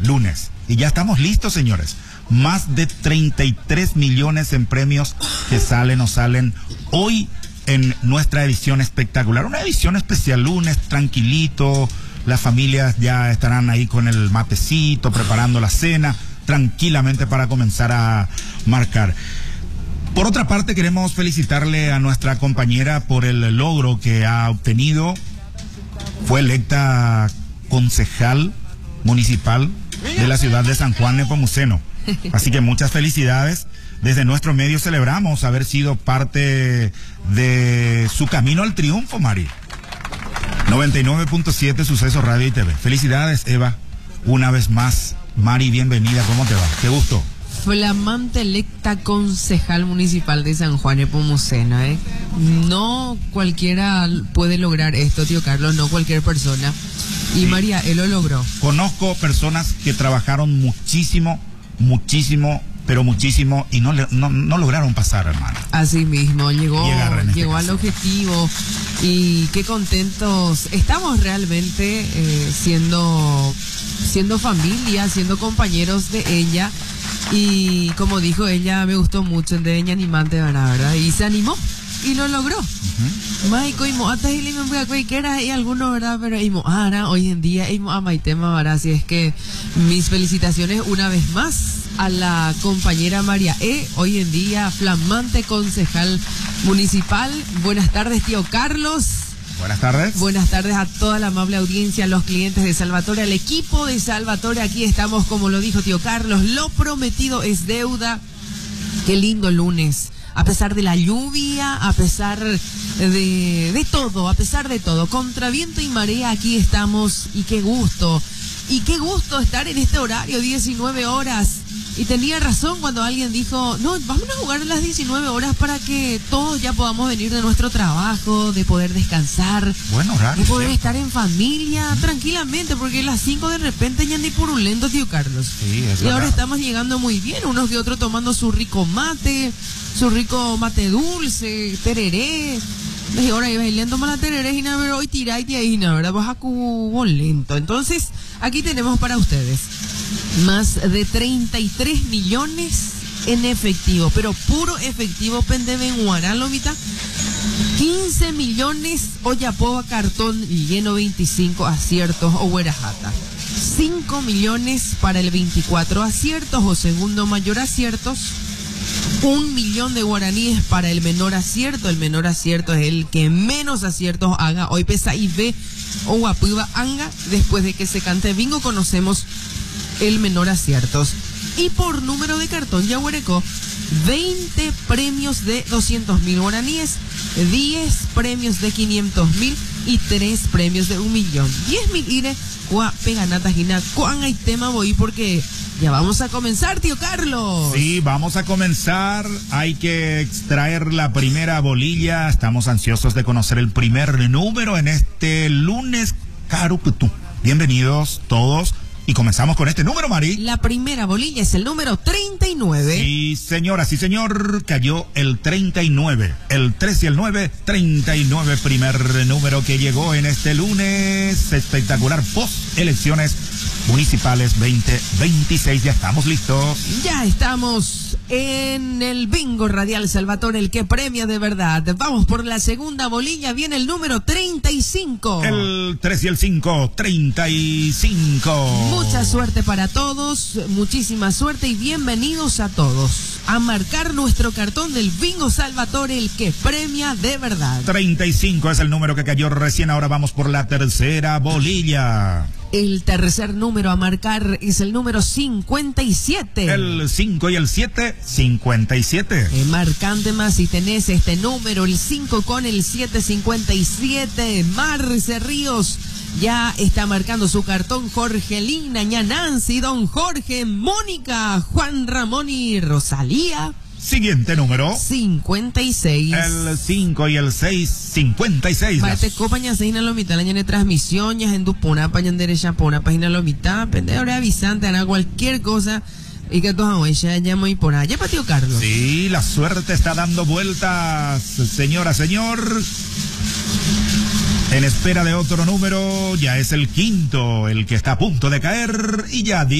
lunes. Y ya estamos listos, señores. Más de 33 millones en premios que salen o salen hoy en nuestra edición espectacular. Una edición especial, lunes, tranquilito. Las familias ya estarán ahí con el matecito, preparando la cena, tranquilamente para comenzar a marcar. Por otra parte, queremos felicitarle a nuestra compañera por el logro que ha obtenido. Fue electa concejal municipal de la ciudad de San Juan Nepomuceno. Así que muchas felicidades. Desde nuestro medio celebramos haber sido parte de su camino al triunfo, Mari. 99.7 Sucesos Radio y TV. Felicidades, Eva. Una vez más, Mari, bienvenida. ¿Cómo te va? Qué gusto. Flamante electa concejal municipal de San Juan Nepomuceno, ¿eh? No cualquiera puede lograr esto, tío Carlos, no cualquier persona. Y sí, María, él lo logró. Conozco personas que trabajaron muchísimo, pero muchísimo, y no lograron pasar, hermano. Así mismo, llegó al objetivo, y qué contentos estamos realmente siendo familia, siendo compañeros de ella. Y como dijo ella, me gustó mucho de ella animante, ¿verdad? Y se animó y lo logró. Maico y moata y le me voy que era y alguno, ¿verdad? Pero y ahora hoy en día y tema, ¿verdad? Así es que mis felicitaciones una vez más a la compañera María hoy en día flamante concejal municipal. Buenas tardes, tío Carlos. Buenas tardes. Buenas tardes a toda la amable audiencia, a los clientes de Salvatore, al equipo de Salvatore. Aquí estamos, como lo dijo tío Carlos, lo prometido es deuda. Qué lindo lunes. A pesar de la lluvia, a pesar de todo, a pesar de todo. Contra viento y marea, aquí estamos. Y qué gusto. Y qué gusto estar en este horario, 19 horas. Y tenía razón cuando alguien dijo, no, vamos a jugar a las 19 horas para que todos ya podamos venir de nuestro trabajo, de poder descansar, bueno, horario, de poder estar en familia tranquilamente, porque las 5 de repente ya ni purulento, tío Carlos. Sí, es y ahora estamos llegando muy bien, unos que otros tomando su rico mate dulce, tereré. Y ahora iba bailando más la tereré, y nada, hoy tiráis ahí, ¿verdad? Vas a cubo lento. Entonces, aquí tenemos para ustedes más de 33 millones en efectivo, pero puro efectivo, pendebe en Guaralomita. 15 millones, Oyapoba cartón y lleno 25 aciertos, o Huerajata. 5 millones para el 24 aciertos o segundo mayor aciertos. 1 millón de guaraníes para el menor acierto. El menor acierto es el que menos aciertos haga. Hoy pesa y ve o guapiba anga. Después de que se cante bingo, conocemos el menor aciertos. Y por número de cartón Yaguareco, 20 premios de 200.000 guaraníes, 10 premios de 500.000 y 3 premios de 1 millón. 10.000 ire, cua peganata gina, cuán hay tema voy, porque ya vamos a comenzar, tío Carlos. Sí, vamos a comenzar. Hay que extraer la primera bolilla. Estamos ansiosos de conocer el primer número en este lunes. Caruputú. Bienvenidos todos. Y comenzamos con este número, Mari. La primera bolilla es el número 39. Sí, señora, sí, señor. Cayó el 39. El 3 y el 9, 39. Primer número que llegó en este lunes espectacular post elecciones municipales 2026. Ya estamos listos. Ya estamos en el bingo radial Salvatore, el que premia de verdad. Vamos por la segunda bolilla. Viene el número 35. El 3 y el 5, 35. Mucha suerte para todos, muchísima suerte y bienvenidos a todos a marcar nuestro cartón del bingo Salvatore, el que premia de verdad. 35 es el número que cayó recién. Ahora vamos por la tercera bolilla. El tercer número a marcar es el número 57. El 5 y el 7, 57. Marcante más si tenés este número, el 5 con el 7, 57. Marce Ríos ya está marcando su cartón. Jorgelina, ña Nancy, don Jorge, Mónica, Juan Ramón y Rosalía. Siguiente número. 56. El 5 y el 6, 56. Mate copaña se lo mitad la de transmisión, ya en Dupona, pañan derecha, pona, página lo mitad, pendejo avisante, hará cualquier cosa. Y que todos ella ya muy por allá, para tío Carlos. Sí, la suerte está dando vueltas, señora, señor. En espera de otro número, ya es el quinto, el que está a punto de caer, y ya